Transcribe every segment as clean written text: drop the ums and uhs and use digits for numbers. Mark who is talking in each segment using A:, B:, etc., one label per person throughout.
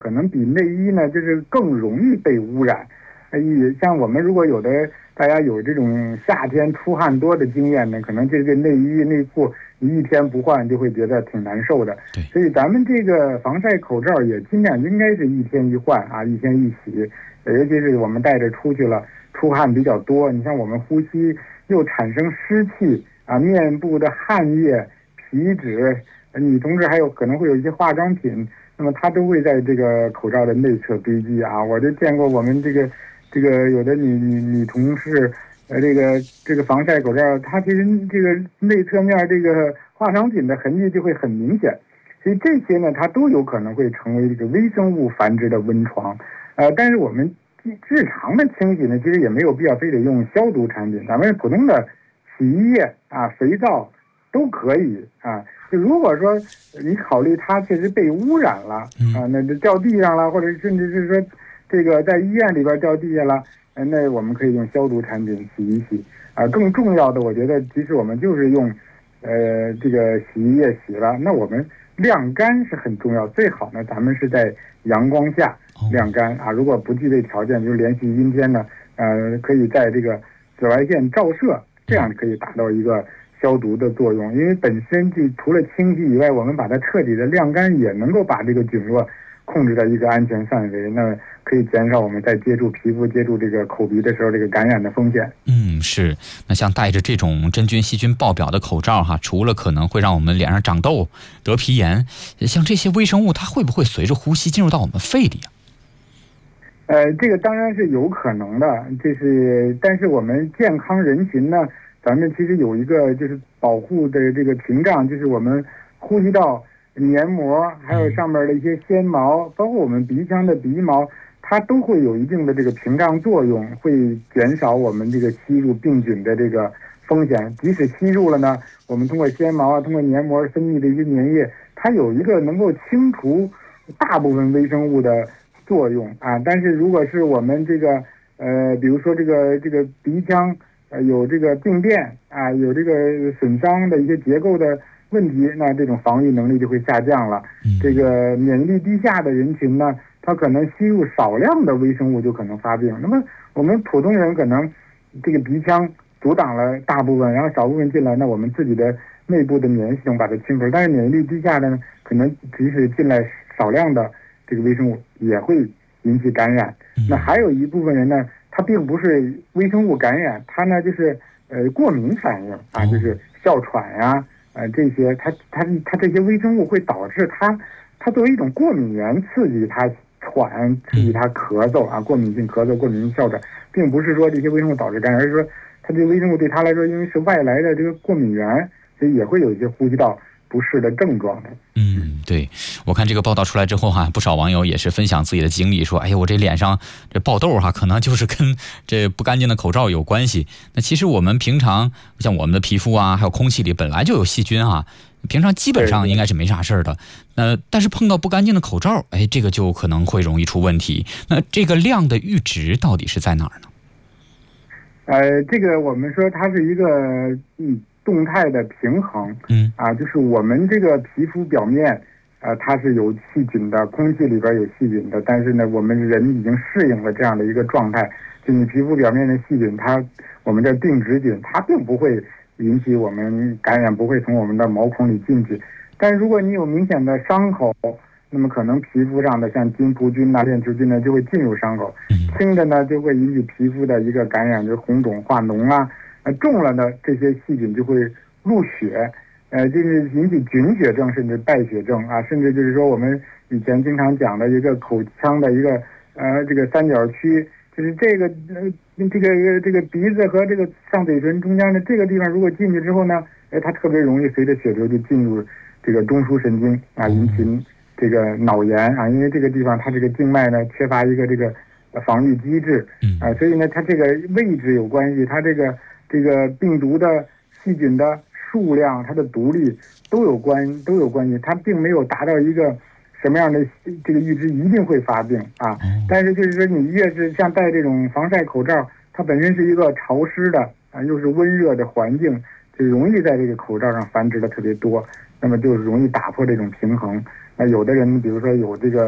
A: 可能比内衣呢就是更容易被污染。像我们如果大家有这种夏天出汗多的经验呢，可能这个内衣内裤你一天不换就会觉得挺难受的。
B: 对，
A: 所以咱们这个防晒口罩也尽量应该是一天一换啊，一天一洗。尤其是我们带着出去了，出汗比较多，你像我们呼吸又产生湿气啊，面部的汗液、皮脂，女同志还有可能会有一些化妆品，那么它都会在这个口罩的内侧堆积啊。我就见过我们这个有的女同事，这个防晒口罩，它其实这个内侧面这个化妆品的痕迹就会很明显，所以这些呢，它都有可能会成为这个微生物繁殖的温床。但是我们日常的清洗呢，其实也没有必要非得用消毒产品，咱们普通的洗衣液啊、肥皂都可以啊。就如果说你考虑它确实被污染了啊，那就掉地上了，或者甚至是说这个在医院里边掉地下了，那我们可以用消毒产品洗一洗啊。更重要的，我觉得即使我们就是用这个洗衣液洗了，那我们晾干是很重要，最好呢咱们是在阳光下晾干啊。如果不具备条件，就是连续阴天呢，可以在这个紫外线照射，这样可以达到一个消毒的作用。因为本身就除了清洗以外，我们把它彻底的晾干，也能够把这个菌落控制在一个安全范围，那可以减少我们在接触皮肤、接触这个口鼻的时候这个感染的风险。
B: 是。那像戴着这种真菌细菌爆表的口罩哈，除了可能会让我们脸上长痘、得皮炎，像这些微生物它会不会随着呼吸进入到我们肺里啊？
A: 这个当然是有可能的，但是我们健康人群呢，咱们其实有一个就是保护的这个屏障，就是我们呼吸道黏膜，还有上面的一些纤毛，包括我们鼻腔的鼻毛，它都会有一定的这个屏障作用，会减少我们这个吸入病菌的这个风险。即使吸入了呢，我们通过纤毛啊，通过黏膜分泌的一些粘液，它有一个能够清除大部分微生物的作用啊。但是如果是我们这个比如说这个鼻腔有这个病变啊，有这个损伤的一些结构的问题，那这种防御能力就会下降了。这个免疫力低下的人群呢，他可能吸入少量的微生物就可能发病。那么我们普通人可能这个鼻腔阻挡了大部分，然后少部分进来，那我们自己的内部的免疫系统把它清除。但是免疫力低下的呢，可能即使进来少量的这个微生物也会引起感染。那还有一部分人呢，他并不是微生物感染，他呢就是过敏反应啊，就是哮喘呀。这些它这些微生物会导致它作为一种过敏源刺激它喘，刺激它咳嗽啊，过敏性咳嗽、过敏性哮喘，并不是说这些微生物导致感染，而是说它这微生物对它来说，因为是外来的这个过敏源，所以也会有一些呼吸道不适的症状的。
B: 对，我看这个报道出来之后哈，不少网友也是分享自己的经历，说哎呀，我这脸上这爆痘哈，可能就是跟这不干净的口罩有关系。那其实我们平常像我们的皮肤啊，还有空气里本来就有细菌哈，平常基本上应该是没啥事儿的。但是碰到不干净的口罩，这个就可能会容易出问题。那这个量的阈值到底是在哪儿
A: 呢？这个我们说它是一个动态的平衡。就是我们这个皮肤表面它是有细菌的，空气里边有细菌的，但是呢，我们人已经适应了这样的一个状态，就你皮肤表面的细菌，我们的病殖菌，它并不会引起我们感染，不会从我们的毛孔里进去。但如果你有明显的伤口，那么可能皮肤上的像金葡菌啊、链球菌呢就会进入伤口，轻的呢就会引起皮肤的一个感染，就是红肿化脓啊，重了呢这些细菌就会入血。就是引起菌血症，甚至败血症啊，甚至就是说我们以前经常讲的一个口腔的一个这个三角区，就是这个鼻子和这个上嘴唇中间的这个地方，如果进去之后呢，它特别容易随着血流就进入这个中枢神经啊，引起这个脑炎啊，因为这个地方它这个静脉呢缺乏一个这个防御机制所以呢它这个位置有关系，它这个病毒的细菌的数量，它的毒力都有关系，它并没有达到一个什么样的这个阈值一定会发病啊。但是就是说你越是像戴这种防晒口罩，它本身是一个潮湿的又是温热的环境，就容易在这个口罩上繁殖的特别多，那么就容易打破这种平衡。那有的人比如说有这个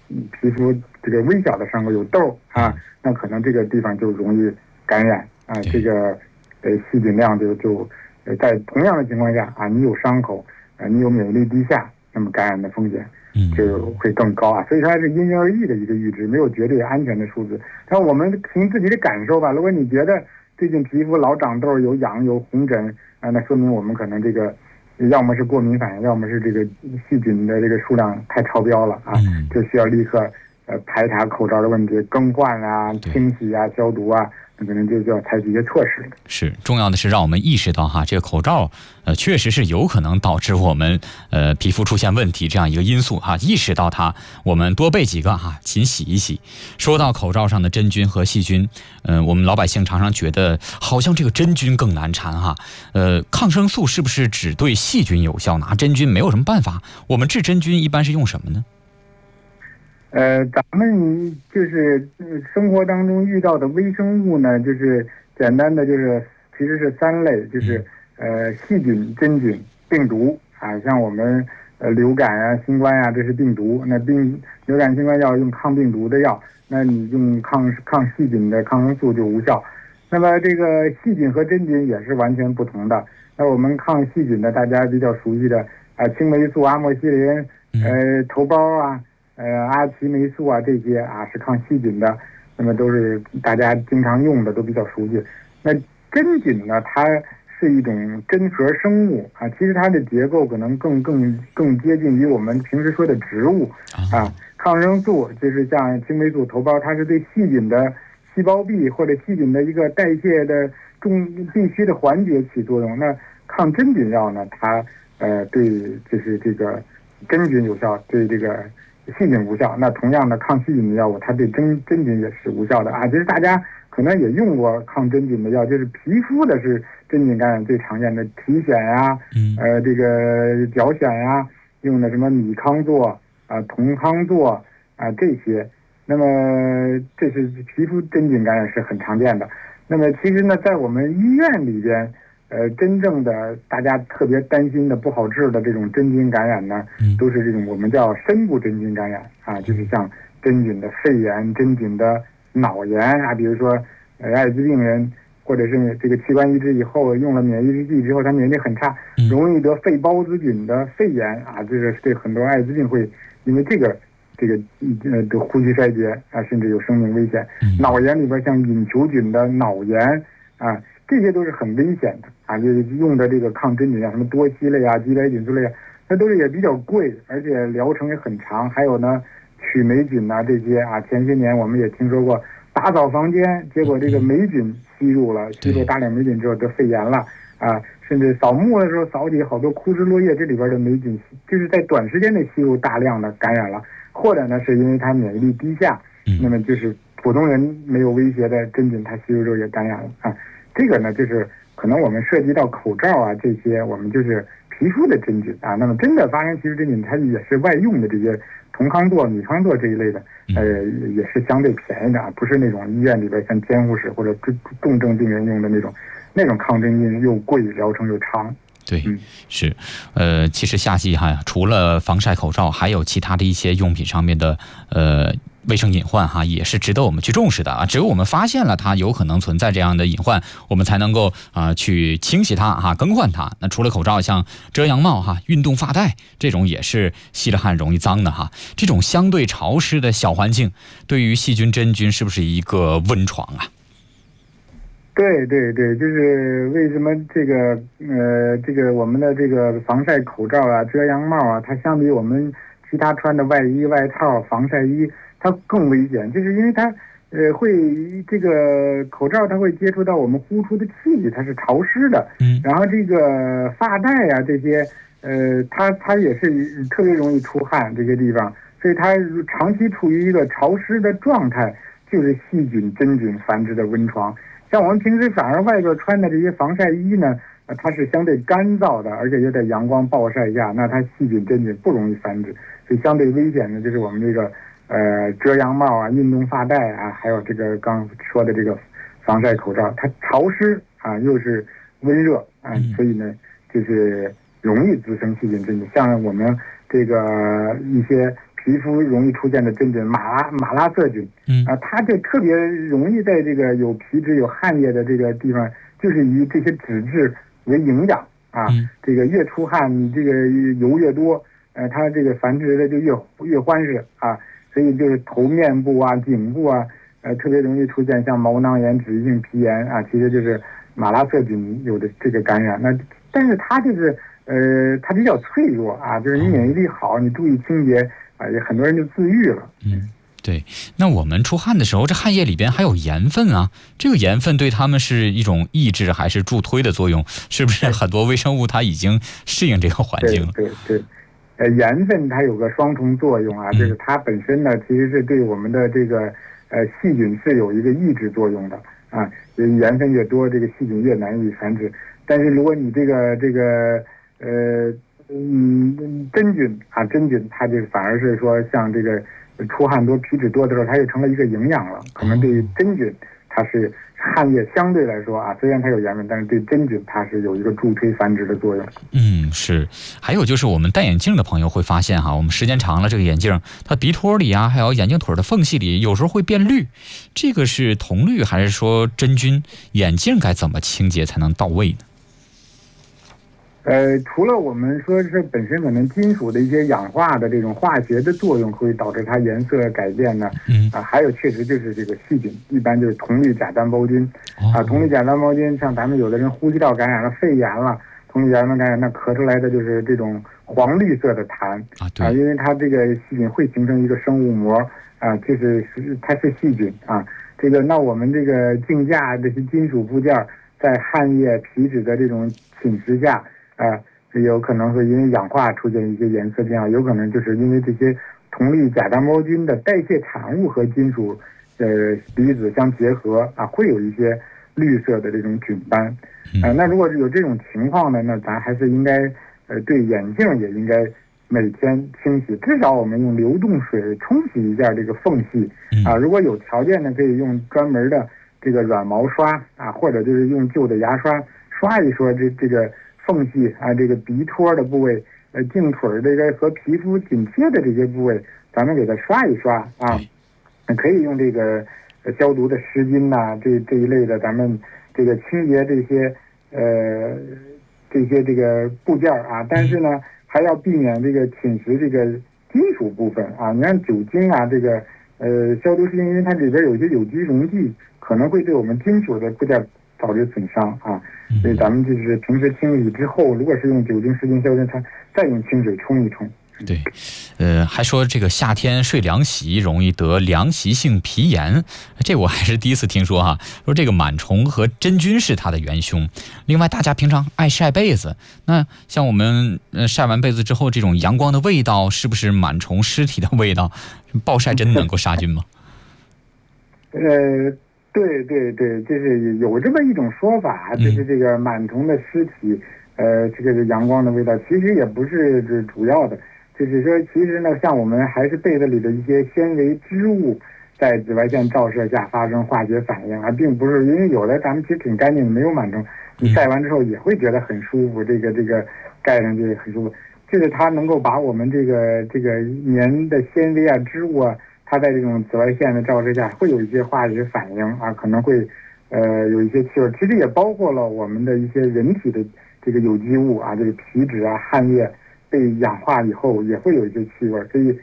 A: 皮肤这个微小的伤口有痘啊，那可能这个地方就容易感染啊，这个细菌量就在同样的情况下啊，你有伤口啊，你有免疫力低下，那么感染的风险就会更高啊。所以它是因人而异的一个阈值，没有绝对安全的数字。但我们凭自己的感受吧，如果你觉得最近皮肤老长痘、有痒、有红疹啊，那说明我们可能这个要么是过敏反应，要么是这个细菌的这个数量太超标了啊，就需要立刻排查口罩的问题，更换啊、清洗啊、消毒啊。可能就要采取一些措施。
B: 是重要的是让我们意识到哈，这个口罩确实是有可能导致我们皮肤出现问题这样一个因素哈，意识到它，我们多备几个哈，勤洗一洗。说到口罩上的真菌和细菌，我们老百姓常常觉得好像这个真菌更难缠哈。抗生素是不是只对细菌有效呢？真菌没有什么办法？我们治真菌一般是用什么呢？
A: 咱们就是生活当中遇到的微生物呢，就是简单的就是其实是3类，就是细菌、真菌、病毒啊。像我们流感啊、新冠啊，这是病毒。那流感、新冠药用抗病毒的药，那你用抗细菌的抗生素就无效。那么这个细菌和真菌也是完全不同的。那我们抗细菌的大家比较熟悉的青霉素、阿莫西林、头孢啊。阿奇霉素啊，这些啊是抗细菌的，那么都是大家经常用的，都比较熟悉。那真菌呢，它是一种真核生物啊，其实它的结构可能更接近于我们平时说的植物啊。抗生素就是像青霉素、头孢，它是对细菌的细胞壁或者细菌的一个代谢的必须的环节起作用。那抗真菌药呢，它对就是这个真菌有效，对这个细菌无效。那同样的抗细菌的药物，它对真菌也是无效的啊。其实大家可能也用过抗真菌的药，就是皮肤的是真菌感染最常见的体癣呀，这个脚癣呀，用的什么米康唑啊、酮康唑啊这些。那么这是皮肤真菌感染是很常见的。那么其实呢，在我们医院里边，真正的大家特别担心的不好治的这种真菌感染呢，都是这种我们叫深部真菌感染啊，就是像真菌的肺炎、真菌的脑炎啊，比如说艾滋病人或者是这个器官移植以后用了免疫制剂之后，他免疫力很差，容易得肺孢子菌的肺炎啊，这个对很多艾滋病会因为这个得呼吸衰竭啊，甚至有生命危险。脑炎里边像隐球菌的脑炎啊。这些都是很危险的啊，就是用的这个抗真菌啊，什么多烯类啊、基来菌素类啊，那都是也比较贵，而且疗程也很长。还有呢，曲霉菌呐这些啊，前些年我们也听说过，打扫房间，结果这个霉菌吸入大量霉菌之后得肺炎了啊，甚至扫墓的时候扫起好多枯枝落叶，这里边的霉菌就是在短时间内吸入大量的感染了，或者呢是因为它免疫力低下，那么就是普通人没有威胁的真菌，它吸入之后也感染了啊。这个呢，就是可能我们涉及到口罩啊这些，我们就是皮肤的真菌啊。那么真的发生其实真菌，它也是外用的这些酮康唑、米康唑这一类的，也是相对便宜的啊，不是那种医院里边像监护室或者重症病人用的那种抗真菌，又贵，疗程又长。
B: 对，是，其实夏季哈，除了防晒口罩，还有其他的一些用品上面的卫生隐患哈，也是值得我们去重视的啊。只有我们发现了它有可能存在这样的隐患，我们才能够去清洗它哈，更换它。那除了口罩，像遮阳帽哈、运动发带这种也是吸了汗容易脏的哈。这种相对潮湿的小环境，对于细菌真菌是不是一个温床啊？
A: 对，就是为什么这个我们的这个防晒口罩啊、遮阳帽啊，它相比我们其他穿的外衣、外套、防晒衣，它更危险，就是因为它会这个口罩它会接触到我们呼出的气体，它是潮湿的，然后这个发带啊这些它也是特别容易出汗这些地方，所以它长期处于一个潮湿的状态，就是细菌真菌繁殖的温床。像我们平时反而外边穿的这些防晒衣呢，它是相对干燥的，而且又在阳光暴晒下，那它细菌真菌不容易繁殖，所以相对危险的就是我们这个遮阳帽啊、运动发带啊，还有这个刚说的这个防晒口罩，它潮湿啊又是温热啊，所以呢就是容易滋生细菌真菌。像我们这个一些皮肤容易出现的真菌马拉色菌，它就特别容易在这个有皮脂有汗液的这个地方，就是以这些脂质为营养啊，这个越出汗，你这个油越多，它这个繁殖的就越欢实啊，所以就是头面部啊、颈部啊，特别容易出现像毛囊炎、脂溢性皮炎啊，其实就是马拉色菌有的这个感染。那但是它就是它比较脆弱啊，就是你免疫力好，你注意清洁啊，很多人就自愈了。
B: 对，那我们出汗的时候，这汗液里边还有盐分啊，这个盐分对他们是一种抑制还是助推的作用？是不是很多微生物它已经适应这个环境了？
A: 对，盐分它有个双重作用啊，就是它本身呢其实是对我们的这个细菌是有一个抑制作用的啊，盐分越多，这个细菌越难以繁殖。但是如果你这个真菌它就反而是说像这个出汗多皮脂多的时候，它就成了一个营养了。可能对于真菌，它是汗液相对来说啊，虽然它有盐分，但是对真菌它是有一个助推繁殖的作用。
B: 是。还有就是我们戴眼镜的朋友会发现哈，我们时间长了，这个眼镜它鼻托里啊，还有眼镜腿的缝隙里，有时候会变绿。这个是铜绿还是说真菌？眼镜该怎么清洁才能到位呢？
A: 除了我们说是本身可能金属的一些氧化的这种化学的作用会导致它颜色改变呢，还有确实就是这个细菌，一般就是铜绿甲单胞菌啊，铜绿甲单胞菌，像咱们有的人呼吸道感染了、肺炎了，铜绿甲单胞感染，那咳出来的就是这种黄绿色的痰啊，因为它这个细菌会形成一个生物膜啊，它是细菌啊，那我们这个镜架这些金属部件在汗液、皮脂的这种侵蚀下。有可能会因为氧化出现一些颜色变化，有可能就是因为这些铜绿甲单胞菌的代谢产物和金属离子相结合啊，会有一些绿色的这种菌斑。那如果有这种情况呢，那咱还是应该对眼镜也应该每天清洗，至少我们用流动水冲洗一下这个缝隙啊。如果有条件呢，可以用专门的这个软毛刷啊，或者就是用旧的牙刷刷一刷这个缝隙啊，这个鼻托的部位，镜腿这个和皮肤紧贴的这些部位，咱们给它刷一刷啊。可以用这个消毒的湿巾呐，这一类的，咱们这个清洁这些这个部件啊。但是呢，还要避免这个侵蚀这个金属部分啊。你看酒精啊，这个消毒湿巾，因为它里边有一些有机溶剂，可能会对我们金属的部件导致损伤啊。所以咱们就是平时清理之后，如果是用酒精湿巾消毒，它再用清水冲一冲。
B: 对，还说这个夏天睡凉席容易得凉席性皮炎，这我还是第一次听说哈。说这个螨虫和真菌是它的元凶。另外，大家平常爱晒被子，那像我们晒完被子之后，这种阳光的味道是不是螨虫尸体的味道？暴晒真能够杀菌吗？
A: 对，就是有这么一种说法，就是这个螨虫的尸体，这个阳光的味道，其实也不是主要的，就是说，其实呢，像我们还是被子里的一些纤维织物，在紫外线照射下发生化学反应啊，并不是因为有的咱们其实挺干净的，没有螨虫，你晒完之后也会觉得很舒服，这个盖上去很舒服，就是它能够把我们这个棉的纤维啊、织物啊。它在这种紫外线的照射下，会有一些化学反应啊，可能会有一些气味。其实也包括了我们的一些人体的这个有机物啊，这个皮脂啊、汗液被氧化以后也会有一些气味。所以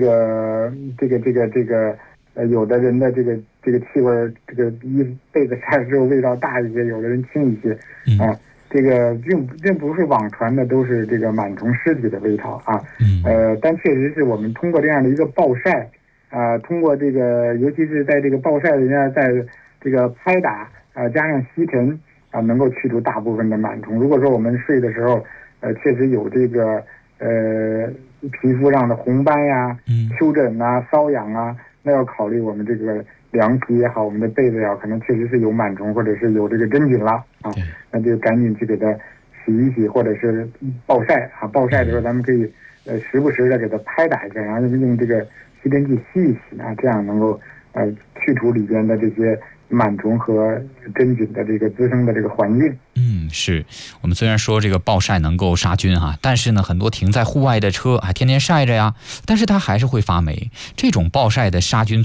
A: 有的人的这个气味，这个被子晒之后味道大一些，有的人轻一些啊。这个并不是网传的都是这个螨虫尸体的味道啊。但确实是我们通过这样的一个暴晒。通过这个，尤其是在这个暴晒里面，在这个拍打加上吸尘能够去除大部分的螨虫。如果说我们睡的时候，确实有这个皮肤上的红斑呀、丘疹啊、瘙痒啊，那要考虑我们这个凉席也好，我们的被子也好，可能确实是有螨虫或者是有这个真菌了啊，那就赶紧去给它洗一洗，或者是暴晒啊。暴晒的时候，咱们可以时不时的给它拍打一下，然后用这个吸尘器吸一吸啊，这样能够去除里边的这些螨虫和真菌的这个滋生的这个环境。
B: 是我们虽然说这个暴晒能够杀菌但是呢，很多停在户外的车天天晒着呀，但是它还是会发霉。这种暴晒的杀菌